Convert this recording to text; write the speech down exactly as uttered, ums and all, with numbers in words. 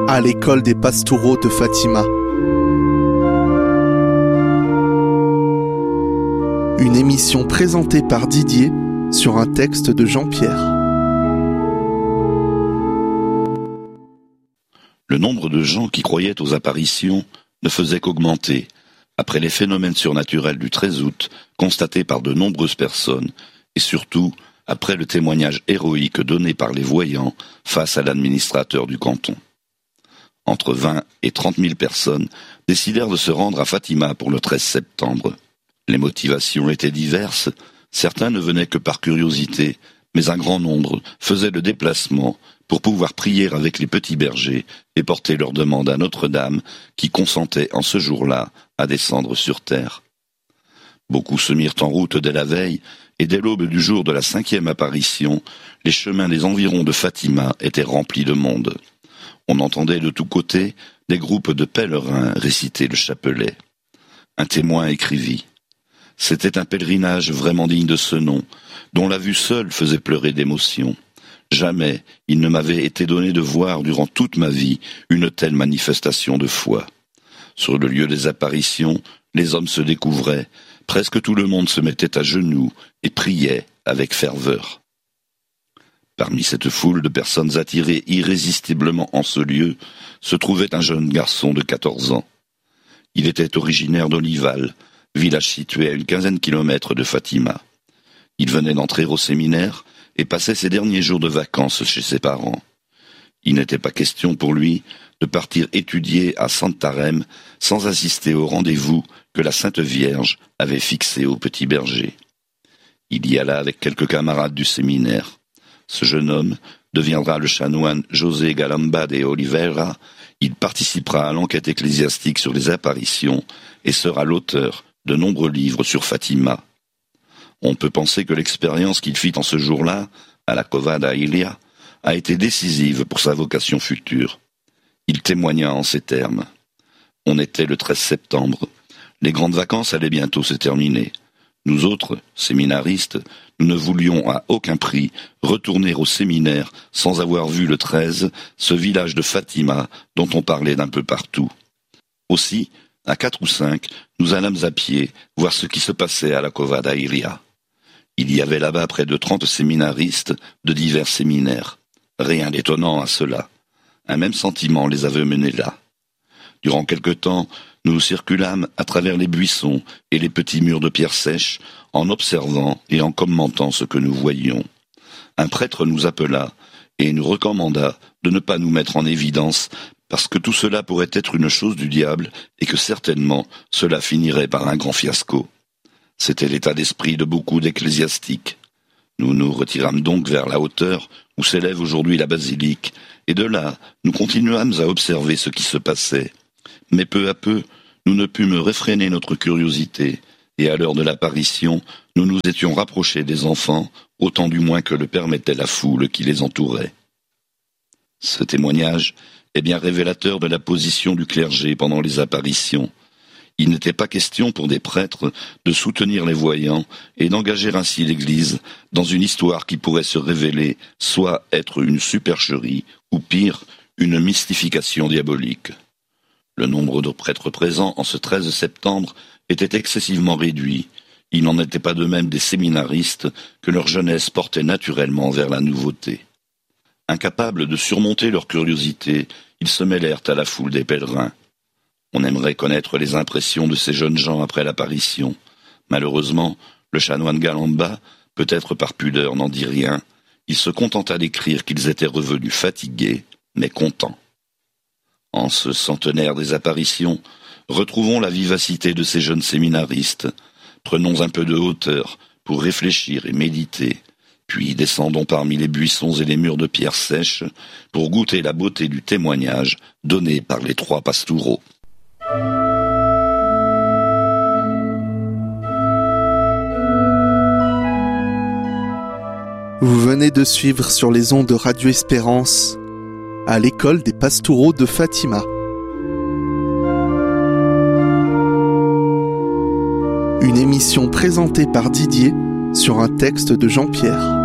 à l'école des Pastoureaux de Fatima. Une émission présentée par Didier sur un texte de Jean-Pierre. Le nombre de gens qui croyaient aux apparitions ne faisait qu'augmenter après les phénomènes surnaturels du treize août constatés par de nombreuses personnes et surtout après le témoignage héroïque donné par les voyants face à l'administrateur du canton. Entre vingt et trente mille personnes décidèrent de se rendre à Fatima pour le treize septembre. Les motivations étaient diverses, certains ne venaient que par curiosité, mais un grand nombre faisaient le déplacement pour pouvoir prier avec les petits bergers et porter leur demande à Notre-Dame qui consentait en ce jour-là à descendre sur terre. Beaucoup se mirent en route dès la veille, et dès l'aube du jour de la cinquième apparition, les chemins des environs de Fatima étaient remplis de monde. On entendait de tous côtés des groupes de pèlerins réciter le chapelet. Un témoin écrivit « C'était un pèlerinage vraiment digne de ce nom, dont la vue seule faisait pleurer d'émotion. Jamais il ne m'avait été donné de voir durant toute ma vie une telle manifestation de foi. Sur le lieu des apparitions, les hommes se découvraient, presque tout le monde se mettait à genoux et priait avec ferveur. Parmi cette foule de personnes attirées irrésistiblement en ce lieu, se trouvait un jeune garçon de quatorze ans. Il était originaire d'Olival, village situé à une quinzaine de kilomètres de Fatima. Il venait d'entrer au séminaire et passait ses derniers jours de vacances chez ses parents. Il n'était pas question pour lui de partir étudier à Santarém sans assister au rendez-vous que la Sainte Vierge avait fixé au petit berger. Il y alla avec quelques camarades du séminaire. Ce jeune homme deviendra le chanoine José Galamba de Oliveira. Il participera à l'enquête ecclésiastique sur les apparitions et sera l'auteur de nombreux livres sur Fatima. On peut penser que l'expérience qu'il fit en ce jour-là, à la Cova da Ilia, a été décisive pour sa vocation future. Il témoigna en ces termes. On était le treize septembre. Les grandes vacances allaient bientôt se terminer. Nous autres, séminaristes, nous ne voulions à aucun prix retourner au séminaire sans avoir vu le treize, ce village de Fatima dont on parlait d'un peu partout. Aussi, à quatre ou cinq, nous allâmes à pied voir ce qui se passait à la Cova da Ilia. Il y avait là-bas près de trente séminaristes de divers séminaires. Rien d'étonnant à cela. Un même sentiment les avait menés là. Durant quelque temps, nous circulâmes à travers les buissons et les petits murs de pierre sèche, en observant et en commentant ce que nous voyions. Un prêtre nous appela et nous recommanda de ne pas nous mettre en évidence parce que tout cela pourrait être une chose du diable et que certainement cela finirait par un grand fiasco. C'était l'état d'esprit de beaucoup d'ecclésiastiques. Nous nous retirâmes donc vers la hauteur où s'élève aujourd'hui la basilique, et de là, nous continuâmes à observer ce qui se passait. Mais peu à peu, nous ne pûmes réfréner notre curiosité, et à l'heure de l'apparition, nous nous étions rapprochés des enfants, autant du moins que le permettait la foule qui les entourait. Ce témoignage est bien révélateur de la position du clergé pendant les apparitions. Il n'était pas question pour des prêtres de soutenir les voyants et d'engager ainsi l'Église dans une histoire qui pourrait se révéler soit être une supercherie ou pire, une mystification diabolique. Le nombre de prêtres présents en ce treize septembre était excessivement réduit. Il n'en était pas de même des séminaristes que leur jeunesse portait naturellement vers la nouveauté. Incapables de surmonter leur curiosité, ils se mêlèrent à la foule des pèlerins. On aimerait connaître les impressions de ces jeunes gens après l'apparition. Malheureusement, le chanoine Galamba, peut-être par pudeur, n'en dit rien. Il se contenta d'écrire qu'ils étaient revenus fatigués, mais contents. En ce centenaire des apparitions, retrouvons la vivacité de ces jeunes séminaristes. Prenons un peu de hauteur pour réfléchir et méditer, puis descendons parmi les buissons et les murs de pierre sèche pour goûter la beauté du témoignage donné par les trois pastoureaux. Vous venez de suivre sur les ondes de Radio Espérance à l'école des Pastoureaux de Fatima. Une émission présentée par Didier sur un texte de Jean-Pierre.